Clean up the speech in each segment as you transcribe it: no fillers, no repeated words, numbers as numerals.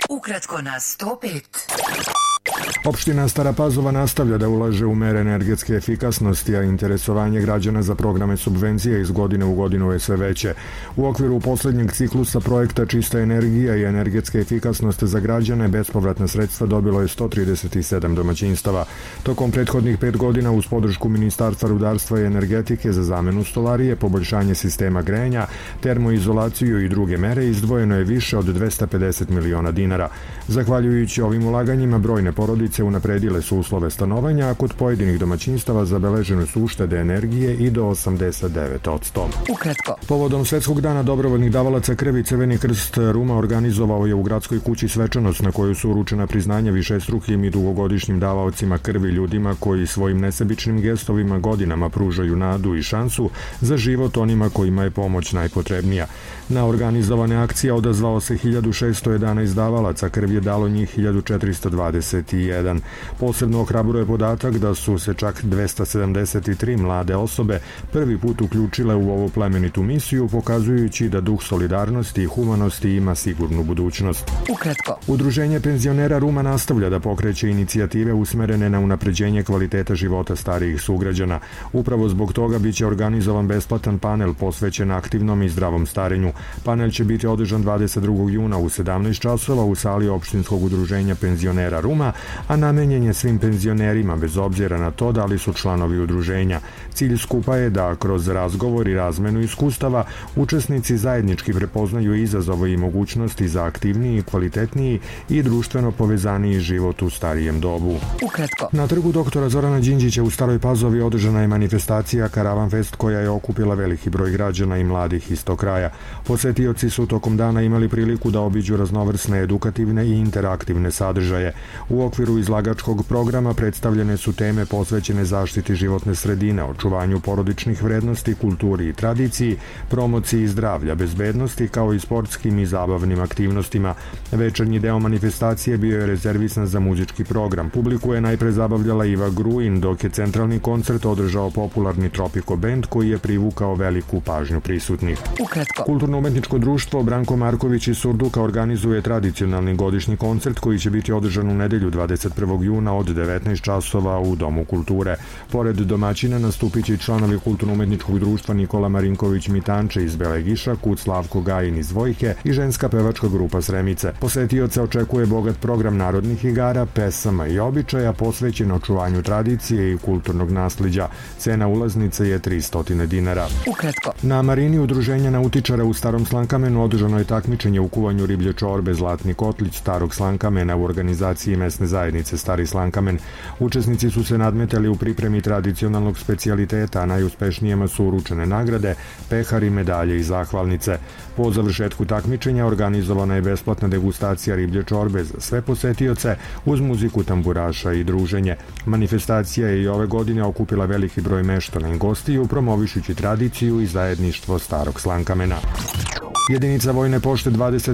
Ukratko na 105. Opština Stara Pazova nastavlja da ulaže u mere energetske efikasnosti, a interesovanje građana za programe subvencije iz godine u godinu je sve veće. U okviru poslednjeg ciklusa projekta Čista energija i energetske efikasnosti za građane bespovratna sredstva dobilo je 137 domaćinstava. Tokom prethodnih 5 godina uz podršku Ministarstva rudarstva i energetike za zamenu stolarije, poboljšanje sistema grejanja, termoizolaciju i druge mere izdvojeno je više od 250 miliona dinara. Zahvaljujući ovim ulaganjima, brojne porodice unapredile su uslove stanovanja, a kod pojedinih domaćinstava zabeležene su uštede energije i do 89%. Ukratko. Povodom Svetskog dana dobrovoljnih davalaca krvi, Crveni krst Ruma organizovao je u gradskoj kući svečanost na kojoj su uručena priznanja višestrukim i dugogodišnjim davaocima krvi, ljudima koji svojim nesebičnim gestovima godinama pružaju nadu i šansu za život onima kojima je pomoć najpotrebnija. Na organizovane akcije odazvao se 1611 davalaca, krvi je dalo njih 1421. Posebno ohrabruje podatak da su se čak 273 mlade osobe prvi put uključile u ovu plemenitu misiju, pokazujući da duh solidarnosti i humanosti ima sigurnu budućnost. Ukratko. Udruženje penzionera Ruma nastavlja da pokreće inicijative usmerene na unapređenje kvaliteta života starijih sugrađana. Upravo zbog toga biće organizovan besplatan panel posvećen aktivnom i zdravom starenju. Panel će biti održan 22. juna u 17 časova u sali opštinskog udruženja penzionera Ruma, a namenjen je svim penzionerima bez obzira na to da li su članovi udruženja. Cilj skupa je da kroz razgovor i razmenu iskustava učesnici zajednički prepoznaju izazove i mogućnosti za aktivniji, kvalitetniji i društveno povezaniji život u starijem dobu. Ukratko. Na trgu doktora Zorana Đinđića u Staroj Pazovi održana je manifestacija Karavan Fest koja je okupila veliki broj građana i mladih iz tog kraja. Posetioci su tokom dana imali priliku da obiđu raznovrsne edukativne i interaktivne sadržaje. U okviru izlagačkog programa predstavljene su teme posvećene zaštiti životne sredine, očuvanju porodičnih vrednosti, kulturi i tradiciji, promociji zdravlja, bezbednosti kao i sportskim i zabavnim aktivnostima. Večernji deo manifestacije bio je rezervisan za muzički program. Publiku je najpre zabavljala Iva Gruin, dok je centralni koncert održao popularni Tropico Band koji je privukao veliku pažnju prisutnih. Ukratko. Kulturno-umetničko društvo Branko Marković iz Surduka organizuje tradicionalni godišnji koncert koji će biti održan u nedelju 21. juna od 19 časova u Domu kulture. Pored domaćina nastupit će i članovi Kulturno-umetničkog društva Nikola Marinković Mitanče iz Belegiša, Kut Slavko Gajin iz Vojke i ženska pevačka grupa Sremice. Posetioca očekuje bogat program narodnih igara, pesama i običaja posvećen očuvanju tradicije i kulturnog nasliđa. Cena ulaznice je 300 dinara. Ukratko. Na marini udruženja nautičara u Starom Slankamenu održano je takmičenje u kuvanju riblje čorbe Zlatni kotlić Starog Slankamena u organizaciji mesne zajednice Stari Slankamen. Učesnici su se nadmetali u pripremi tradicionalnog specijaliteta, a najuspješnijima su uručene nagrade, pehari, medalje i zahvalnice. Po završetku takmičenja organizovana je besplatna degustacija riblje čorbe za sve posetioce uz muziku tamburaša i druženje. Manifestacija je i ove godine okupila veliki broj meštana i gostiju, promovišući tradiciju i zajedništvo Starog Slankamena. Jedinica Vojne pošte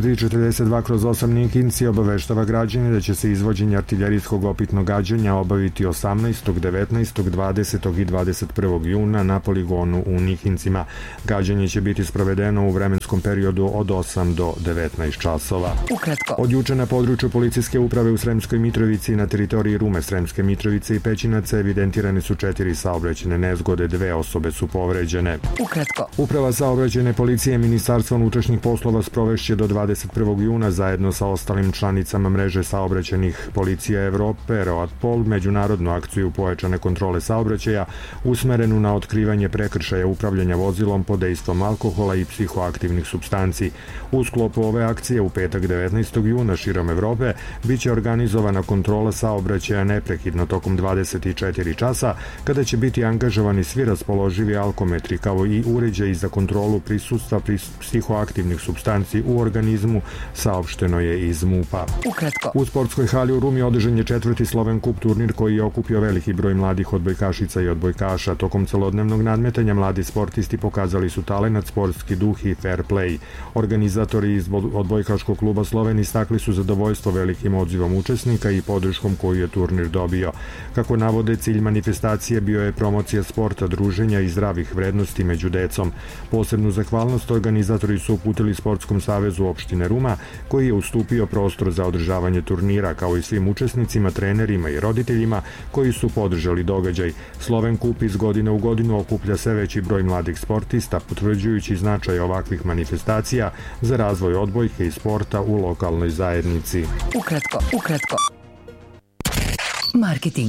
2342/8 Nikinci obaveštava građane da će se izvođenje artiljerijskog opitnog gađanja obaviti 18., 19., 20. i 21. juna na poligonu u Nikincima. Gađanje će biti sprovedeno u vremenskom periodu od 8 do 19 časova. Ukratko. Od juče na području policijske uprave u Sremskoj Mitrovici i na teritoriji Rume, Sremske Mitrovice i Pećinaca evidentirane su 4 saobraćajne nezgode, 2 osobe su povređene. Ukratko. Uprava saobraćajne policije Ministarstva unutrašnjih poslova sprovešće do 21. juna zajedno sa ostalim članicama mreže saobraćajnih policija Evrope, ROATPOL, međunarodnu akciju pojačane kontrole saobraćaja usmerenu na otkrivanje prekršaja upravljanja vozilom pod dejstvom alkohola i psihoaktivnih supstanci. U sklopu ove akcije u petak 19. juna širom Evrope biće organizovana kontrola saobraćaja neprekidno tokom 24 časa, kada će biti angažovani svi raspoloživi alkometri kao i uređaji za kontrolu prisustva psihoaktivnih supstanci u organizmu, saopšteno je iz MUP-a. Ukratko. U sportskoj hali u Rumi održan je 4. Sloven Kup turnir koji je okupio veliki broj mladih odbojkašica i odbojkaša. Tokom celodnevnog nadmetanja mladi sportisti pokazali su talenat, sportski duh i fair play. Organizatori iz odbojkaškog kluba Sloven istakli su zadovoljstvo velikim odzivom učesnika i podrškom koju je turnir dobio. Kako navode, cilj manifestacije bio je promocija sporta, druženja i zdravih vrednosti među decom. Posebnu zahvalnost organizatori su uputili Sportskom savezu opštine Ruma, koji je ustupio prostor za održavanje turnira, kao i svim učesnicima, trenerima i roditeljima koji su podržali događaj. Sloven Kup iz godine u godinu okuplja sve veći broj mladih sportista, potvrđujući značaj ovakvih manifestacija za razvoj odbojke i sporta u lokalnoj zajednici. Ukratko. Marketing.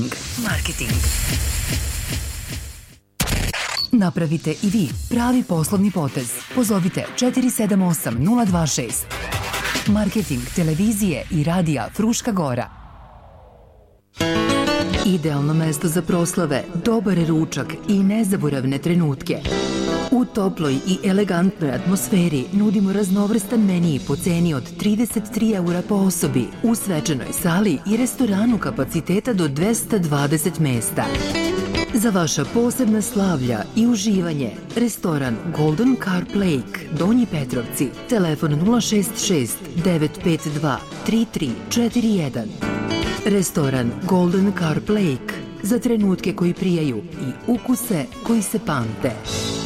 Napravite i vi pravi poslovni potez. Pozovite 478-026. Marketing televizije i radija Fruška Gora. Idealno mesto za proslave, dobar ručak i nezaboravne trenutke. U toploj i elegantnoj atmosferi nudimo raznovrstan menij po ceni od 33 € po osobi u svečanoj sali i restoranu kapaciteta do 220 mesta. Za vaša posebna slavlja i uživanje, restoran Golden Carp Lake, Donji Petrovci, telefon 066 952 3341. Restoran Golden Carp Lake, za trenutke koji prijaju i ukuse koji se pamte.